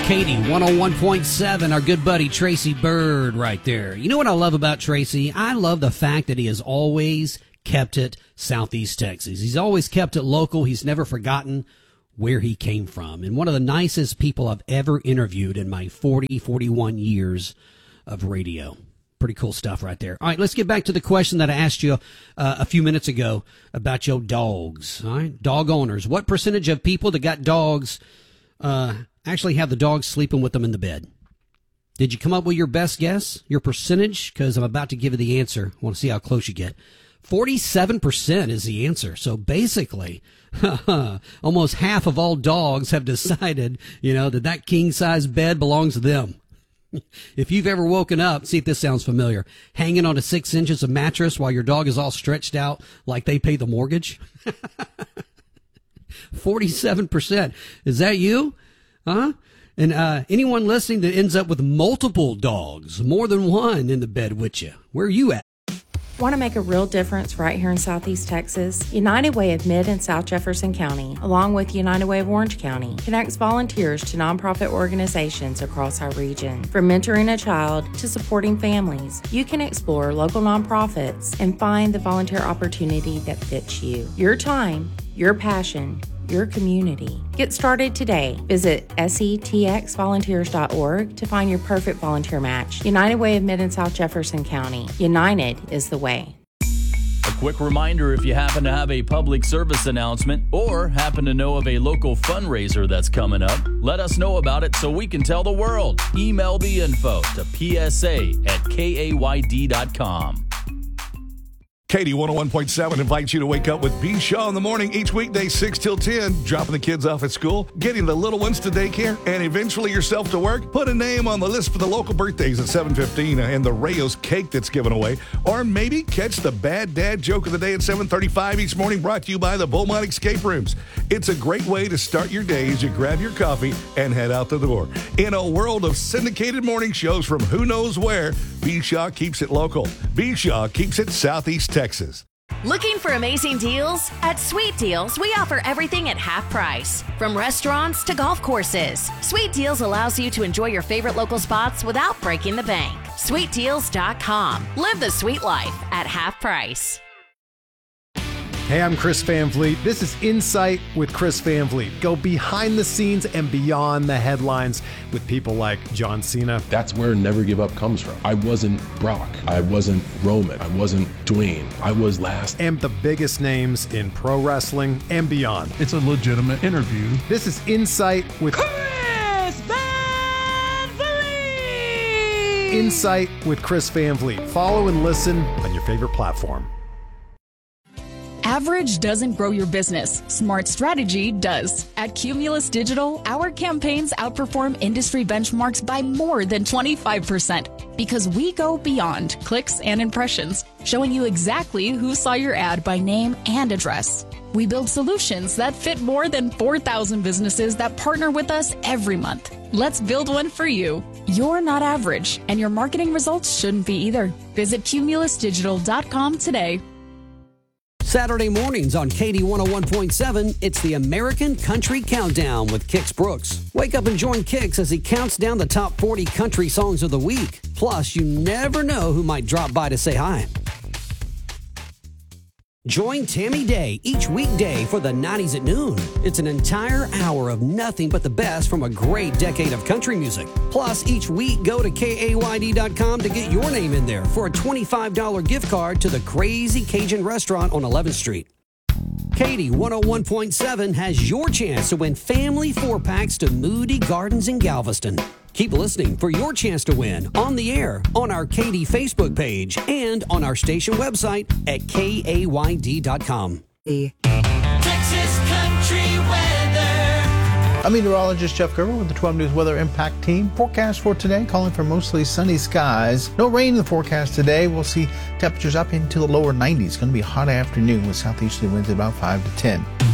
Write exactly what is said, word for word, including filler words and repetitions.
Katie, one oh one point seven, our good buddy Tracy Bird right there. You know what I love about Tracy? I love the fact that he has always kept it Southeast Texas. He's always kept it local. He's never forgotten where he came from. And one of the nicest people I've ever interviewed in my forty, forty-one years of radio. Pretty cool stuff right there. All right, let's get back to the question that I asked you uh, a few minutes ago about your dogs. All right, dog owners. What percentage of people that got dogs uh, actually have the dogs sleeping with them in the bed? Did you come up with your best guess, your percentage? Because I'm about to give you the answer. I want to see how close you get. forty-seven percent is the answer. So basically, almost half of all dogs have decided, you know, that that king-size bed belongs to them. If you've ever woken up, see if this sounds familiar, hanging on to six inches of mattress while your dog is all stretched out like they pay the mortgage. forty-seven percent. Is that you? Huh? And uh, anyone listening that ends up with multiple dogs, more than one in the bed with you, where are you at? Want to make a real difference right here in Southeast Texas? United Way of Mid and South Jefferson County, along with United Way of Orange County, connects volunteers to nonprofit organizations across our region. From mentoring a child to supporting families, you can explore local nonprofits and find the volunteer opportunity that fits you. Your time, your passion, your community. Get started today. Visit S E T X volunteers dot org to find your perfect volunteer match. United Way of Mid and South Jefferson County. United is the way. A quick reminder, if you happen to have a public service announcement or happen to know of a local fundraiser that's coming up, let us know about it so we can tell the world. Email the info to P S A at K A Y D dot com. Katie one oh one point seven invites you to wake up with B. Shaw in the morning each weekday, six till ten, dropping the kids off at school, getting the little ones to daycare, and eventually yourself to work. Put a name on the list for the local birthdays at seven fifteen and the Rayo's cake that's given away. Or maybe catch the bad dad joke of the day at seven thirty-five each morning, brought to you by the Beaumont Escape Rooms. It's a great way to start your day as you grab your coffee and head out the door. In a world of syndicated morning shows from who knows where, B. Shaw keeps it local. B. Shaw keeps it Southeast Texas. Texas. Looking for amazing deals? At Sweet Deals, we offer everything at half price. From restaurants to golf courses, Sweet Deals allows you to enjoy your favorite local spots without breaking the bank. sweet deals dot com. Live the sweet life at half price. Hey, I'm Chris Van Vliet. This is Insight with Chris Van Vliet. Go behind the scenes and beyond the headlines with people like John Cena. That's where Never Give Up comes from. I wasn't Brock. I wasn't Roman. I wasn't Dwayne. I was last. And the biggest names in pro wrestling and beyond. It's a legitimate interview. This is Insight with Chris Van Vliet. Insight with Chris Van Vliet. Follow and listen on your favorite platform. Average doesn't grow your business. Smart strategy does. At Cumulus Digital, our campaigns outperform industry benchmarks by more than twenty-five percent because we go beyond clicks and impressions, showing you exactly who saw your ad by name and address. We build solutions that fit more than four thousand businesses that partner with us every month. Let's build one for you. You're not average, and your marketing results shouldn't be either. Visit cumulus digital dot com today. Saturday mornings on Katie one oh one point seven, it's the American Country Countdown with Kix Brooks. Wake up and join Kix as he counts down the top forty country songs of the week. Plus, you never know who might drop by to say hi. Join Tammy Day each weekday for the nineties at noon. It's an entire hour of nothing but the best from a great decade of country music. Plus, each week, go to K A Y D dot com to get your name in there for a twenty-five dollars gift card to the Crazy Cajun Restaurant on eleventh street. Katie one oh one point seven has your chance to win family four-packs to Moody Gardens in Galveston. Keep listening for your chance to win on the air, on our Katie Facebook page, and on our station website at K A Y D dot com. Texas Country Weather. I'm meteorologist Jeff Gerber with the twelve News Weather Impact Team. Forecast for today, calling for mostly sunny skies. No rain in the forecast today. We'll see temperatures up into the lower nineties. It's going to be a hot afternoon with southeasterly winds at about five to ten.